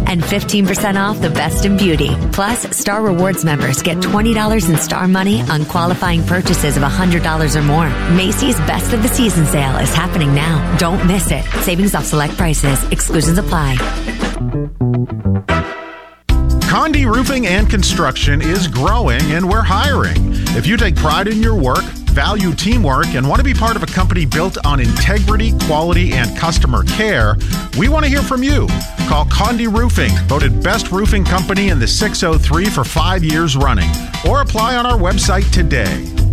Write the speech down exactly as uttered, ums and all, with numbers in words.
and fifteen percent off the best in beauty. Plus, Star Rewards members get twenty dollars in Star Money on qualifying purchases of one hundred dollars or more. Macy's Best of the Season sale is happening now. Don't miss it. Savings off select prices. Exclusions apply. Condé Roofing and Construction is growing, and we're hiring. If you take pride in your work, value teamwork, and want to be part of a company built on integrity, quality, and customer care, we want to hear from you. Call Condé Roofing, voted best roofing company in the six oh three for five years running, or apply on our website today.